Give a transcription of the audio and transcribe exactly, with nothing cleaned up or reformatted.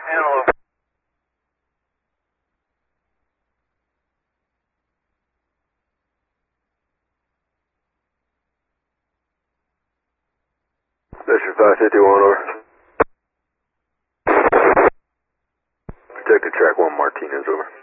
Antelope. Mission five fifty-one, over. Protected track one Martinez, over.